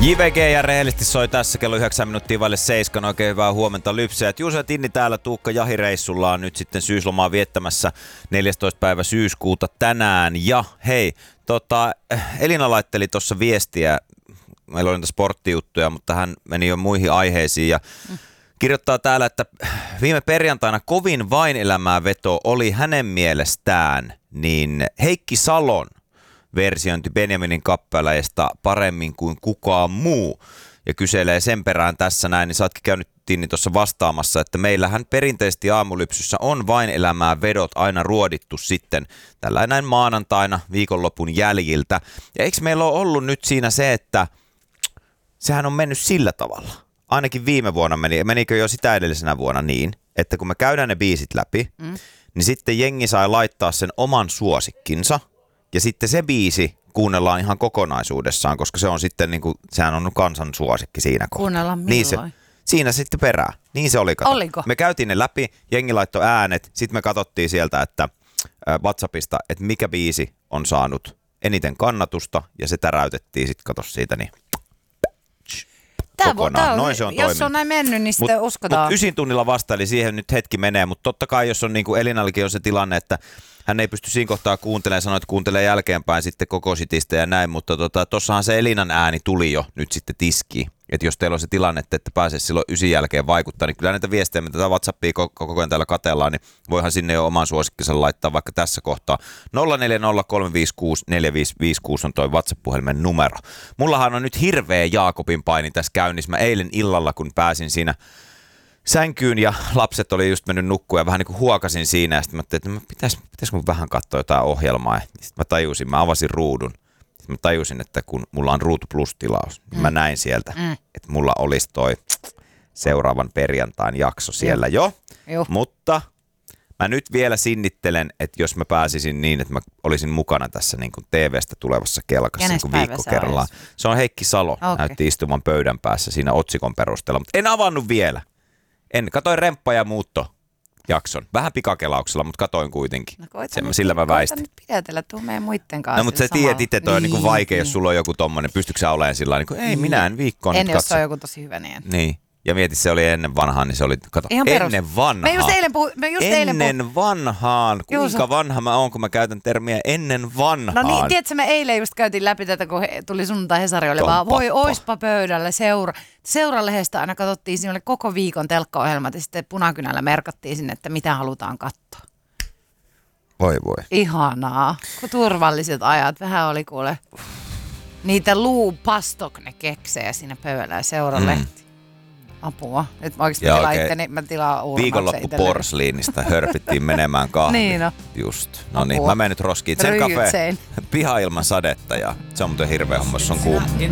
JVG ja rehellisesti soi tässä kello 9 minuuttia vaille 7. Oikein hyvää huomenta lypsäjät. Juuso ja Tinni täällä. Tuukka jahireissulla on nyt sitten syyslomaa viettämässä 14. päivä syyskuuta tänään. Ja hei, Elina laitteli tuossa viestiä. Meillä oli niitä sporttijuttuja, mutta hän meni jo muihin aiheisiin ja kirjoittaa täällä, että viime perjantaina kovin vain-elämää veto oli hänen mielestään niin Heikki Salon versiointi Benjaminin kappaleesta paremmin kuin kukaan muu. Ja kyselee sen perään tässä näin, niin sä ootkin käynyt Tinni tuossa vastaamassa, että meillähän perinteisesti aamulypsyssä on vain elämää vedot aina ruodittu sitten tällä näin maanantaina viikonlopun jäljiltä. Ja eikö meillä ole ollut nyt siinä se, että sehän on mennyt sillä tavalla. Ainakin viime vuonna menikö jo sitä edellisenä vuonna niin, että kun me käydään ne biisit läpi, niin sitten jengi sai laittaa sen oman suosikkinsa. Ja sitten se biisi kuunnellaan ihan kokonaisuudessaan, koska se on sitten niinku, sehän on kansan suosikki siinä kohtaa. Kuunnellaan milloin? Niin siinä sitten perään. Niin se oli. Oliko? Me käytiin ne läpi, jengi laittoi äänet, sitten me katsottiin sieltä, että WhatsAppista, että mikä biisi on saanut eniten kannatusta ja se täräytettiin sitten kato siitä niin kokonaan. Noin se on toiminut. Jos on näin mennyt, niin sitten uskotaan. Mutta 9 tunnilla vasta, eli siihen nyt hetki menee, mutta totta kai jos on niin kuin Elinallakin on se tilanne, että hän ei pysty siinä kohtaa kuuntelemaan, sanoi, että kuuntelee jälkeenpäin sitten koko sitistä ja näin, mutta tossahan se Elinan ääni tuli jo nyt sitten tiskiin. Että jos teillä on se tilanne, että pääse silloin 9 jälkeen vaikuttaa, niin kyllä näitä viestejä, mitä tätä WhatsAppia koko ajan täällä katellaan, niin voihan sinne jo oman suosikkinsa laittaa vaikka tässä kohtaa. 0403564556 on toi WhatsApp-puhelimen numero. Mullahan on nyt hirveä Jaakobin paini tässä käynnissä. Mä eilen illalla, kun pääsin siinä sänkyyn ja lapset oli just mennyt nukkuun ja vähän niin kuin huokasin siinä. Ja sitten mä ajattelin, että pitäisikö mun vähän katsoa jotain ohjelmaa. Ja sitten mä tajusin, mä avasin ruudun. Sitten mä tajusin, että kun mulla on Ruutu Plus-tilaus, niin mä näin sieltä, että mulla olisi toi seuraavan perjantain jakso siellä jo. Mutta mä nyt vielä sinnittelen, että jos mä pääsisin niin, että mä olisin mukana tässä niin kuin TV:stä tulevassa kelkassa niin kuin viikko kerrallaan. Se on Heikki Salo, näytti istuvan pöydän päässä siinä otsikon perusteella, mutta en avannut vielä. Katoin Remppa ja muutto jakson. Vähän pikakelauksella, mutta katoin kuitenkin. No sillä mä väistin. Koita nyt pidätellä, tuu meidän muitten kanssa. No mutta sä tiedät itse, toi on niin vaikea, jos sulla on joku tommonen. Pystytkö sä olemaan sillä niin kuin, ei minä en viikkoon nyt katso. Jos se on joku tosi hyvä, niin en. Niin. Ja mieti, se oli ennen vanhaan, niin se oli, kato, ennen vanhaan. Ennen vanhaan. Kuinka vanha mä oon, kun mä käytän termiä ennen vanhaan? No niin, tiedätkö, me eilen just käytiin läpi tätä, kun tuli sunnuntai Hesari, oli vaan, voi oispa pöydällä Seuralehdestä aina katsottiin, siinä oli koko viikon telkkaohjelmat ja sitten punakynällä merkattiin sinne, että mitä halutaan katsoa. Voi. Ihanaa, kun turvalliset ajat. Vähän oli kuule niitä luupastok ne keksejä siinä pöydällä ja Seuralehti. Apua. Nyt mä oikeasti tilaan itteni, mä tilaan uurmaksen viikonloppu porsliinista hörpittiin menemään kahviin. Niin no. Just. No niin, mä menen nyt roskiin sen kafeen. Piha ilman sadetta ja se on muuten hirveä homma, jos on kuuma.